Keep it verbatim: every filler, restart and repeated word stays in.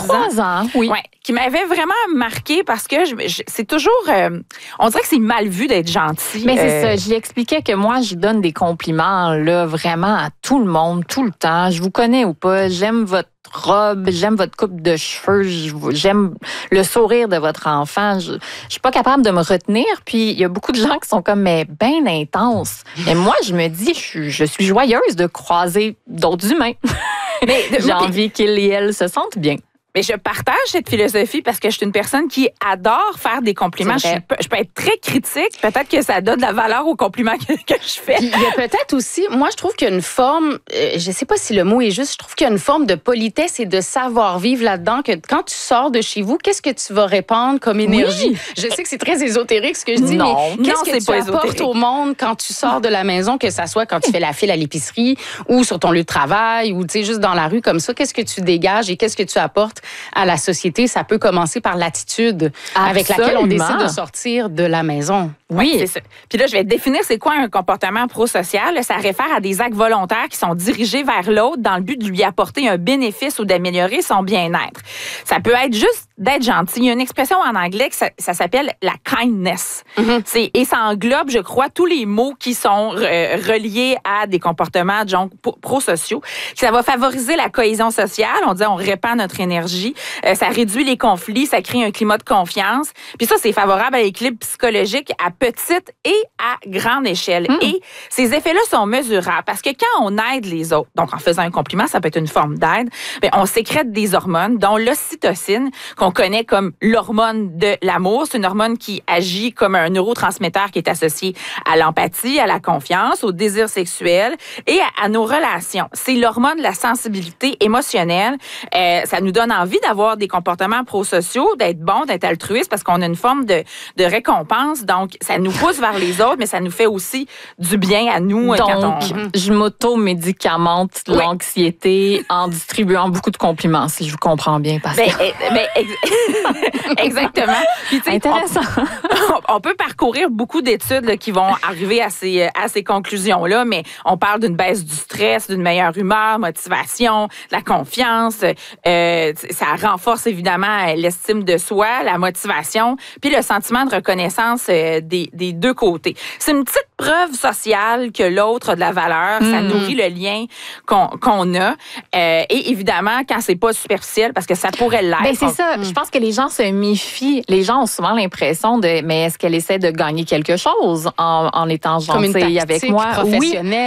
trois ans, oui. Ouais, qui m'avait vraiment marqué parce que je, je, c'est toujours... Euh, on dirait que c'est mal vu d'être gentil. Mais c'est euh, ça, je lui expliquais que moi, je donne des compliments là vraiment à tout le monde, tout le temps. Je vous connais ou pas, j'aime votre robe, j'aime votre coupe de cheveux, j'aime le sourire de votre enfant. Je, je suis pas capable de me retenir. Puis il y a beaucoup de gens qui sont comme mais bien intenses. Et moi, je me dis, je, je suis joyeuse de croiser d'autres humains. Mais j'ai envie qu'ils et elles se sentent bien. Mais je partage cette philosophie parce que je suis une personne qui adore faire des compliments. Je, peux, je peux être très critique. Peut-être que ça donne de la valeur aux compliments que, que je fais. Puis, il y a peut-être aussi, moi, je trouve qu'il y a une forme, euh, je sais pas si le mot est juste, je trouve qu'il y a une forme de politesse et de savoir-vivre là-dedans, que quand tu sors de chez vous, qu'est-ce que tu vas répandre comme énergie? Oui. Je sais que c'est très ésotérique ce que je dis, non, mais qu'est-ce non, que tu apportes ésotérique. Au monde quand tu sors de la maison, que ça soit quand tu fais la file à l'épicerie ou sur ton lieu de travail ou, tu sais, juste dans la rue comme ça, qu'est-ce que tu dégages et qu'est-ce que tu apportes à la société? Ça peut commencer par l'attitude Absolument. Avec laquelle on décide de sortir de la maison. Oui, oui, c'est ça. Puis là, je vais définir c'est quoi un comportement prosocial. Ça réfère à des actes volontaires qui sont dirigés vers l'autre dans le but de lui apporter un bénéfice ou d'améliorer son bien-être. Ça peut être juste d'être gentil. Il y a une expression en anglais que ça, ça s'appelle la kindness. Mm-hmm. C'est, et ça englobe, je crois, tous les mots qui sont euh, reliés à des comportements donc, prosociaux. Ça va favoriser la cohésion sociale. On dit on répand notre énergie. Euh, ça réduit les conflits. Ça crée un climat de confiance. Puis ça, c'est favorable à l'équilibre psychologique à petite et à grande échelle. Mm. Et ces effets-là sont mesurables parce que quand on aide les autres, donc en faisant un compliment, ça peut être une forme d'aide, bien, on sécrète des hormones, dont l'ocytocine, qu'on connaît comme l'hormone de l'amour. C'est une hormone qui agit comme un neurotransmetteur qui est associé à l'empathie, à la confiance, au désir sexuel et à, à nos relations. C'est l'hormone de la sensibilité émotionnelle. Euh, ça nous donne envie d'avoir des comportements prosociaux, d'être bon, d'être altruiste parce qu'on a une forme de, de récompense. Donc, ça nous pousse vers les autres, mais ça nous fait aussi du bien à nous. Donc, quand on... je m'auto-médicamente oui. l'anxiété en distribuant beaucoup de compliments, si je vous comprends bien, Pascal. Ben, ben, ex- exactement. Puis, intéressant. On, on peut parcourir beaucoup d'études là, qui vont arriver à ces, à ces conclusions-là, mais on parle d'une baisse du stress, d'une meilleure humeur, motivation, de la confiance. Euh, ça renforce évidemment l'estime de soi, la motivation, puis le sentiment de reconnaissance euh, des, des deux côtés. C'est une petite preuve sociale que l'autre a de la valeur. Mmh. Ça nourrit le lien qu'on, qu'on a. Euh, et évidemment, quand c'est pas superficiel, parce que ça pourrait l'être. Ben c'est ça. Mmh. Je pense que les gens se méfient. Les gens ont souvent l'impression de, mais est-ce qu'elle essaie de gagner quelque chose en, en étant gentille avec moi? Professionnelle. Oui.